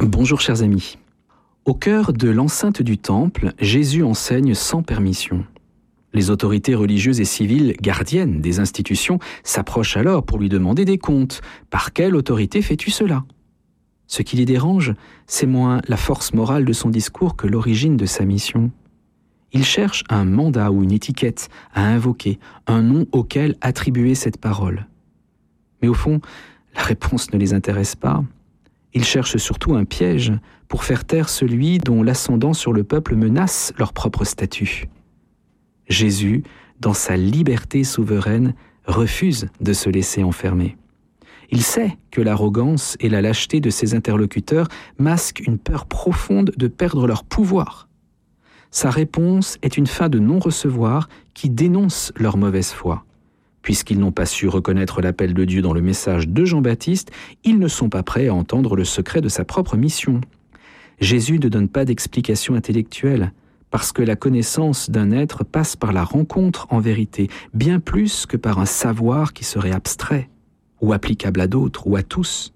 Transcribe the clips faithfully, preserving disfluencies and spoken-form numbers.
Bonjour chers amis. Au cœur de l'enceinte du temple, Jésus enseigne sans permission. Les autorités religieuses et civiles, gardiennes des institutions, s'approchent alors pour lui demander des comptes. Par quelle autorité fais-tu cela ? Ce qui les dérange, c'est moins la force morale de son discours que l'origine de sa mission. Ils cherchent un mandat ou une étiquette à invoquer, un nom auquel attribuer cette parole. Mais au fond, la réponse ne les intéresse pas. Ils cherchent surtout un piège pour faire taire celui dont l'ascendant sur le peuple menace leur propre statut. Jésus, dans sa liberté souveraine, refuse de se laisser enfermer. Il sait que l'arrogance et la lâcheté de ses interlocuteurs masquent une peur profonde de perdre leur pouvoir. Sa réponse est une fin de non-recevoir qui dénonce leur mauvaise foi. Puisqu'ils n'ont pas su reconnaître l'appel de Dieu dans le message de Jean-Baptiste, ils ne sont pas prêts à entendre le secret de sa propre mission. Jésus ne donne pas d'explication intellectuelle, parce que la connaissance d'un être passe par la rencontre en vérité, bien plus que par un savoir qui serait abstrait, ou applicable à d'autres, ou à tous.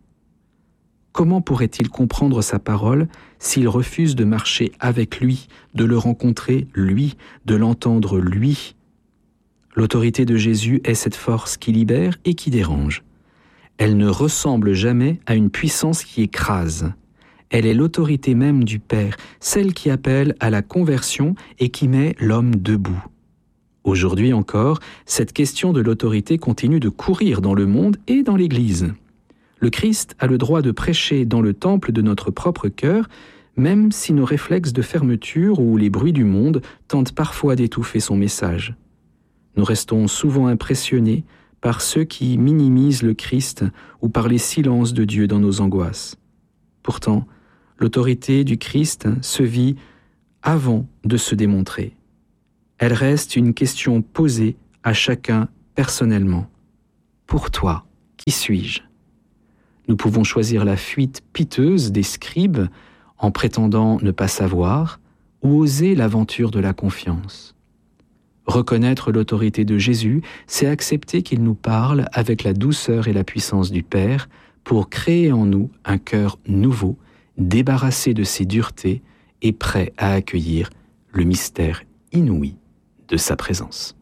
Comment pourrait-il comprendre sa parole s'il refuse de marcher avec lui, de le rencontrer lui, de l'entendre lui ? L'autorité de Jésus est cette force qui libère et qui dérange. Elle ne ressemble jamais à une puissance qui écrase. Elle est l'autorité même du Père, celle qui appelle à la conversion et qui met l'homme debout. Aujourd'hui encore, cette question de l'autorité continue de courir dans le monde et dans l'Église. Le Christ a le droit de prêcher dans le temple de notre propre cœur, même si nos réflexes de fermeture ou les bruits du monde tentent parfois d'étouffer son message. Nous restons souvent impressionnés par ceux qui minimisent le Christ ou par les silences de Dieu dans nos angoisses. Pourtant, l'autorité du Christ se vit avant de se démontrer. Elle reste une question posée à chacun personnellement. Pour toi, qui suis-je ? Nous pouvons choisir la fuite piteuse des scribes en prétendant ne pas savoir ou oser l'aventure de la confiance. Reconnaître l'autorité de Jésus, c'est accepter qu'il nous parle avec la douceur et la puissance du Père pour créer en nous un cœur nouveau, débarrassé de ses duretés et prêt à accueillir le mystère inouï de sa présence.